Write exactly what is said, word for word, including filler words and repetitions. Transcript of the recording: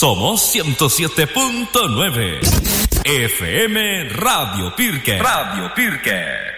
Somos ciento siete punto nueve. F M Radio Pirque. Radio Pirque.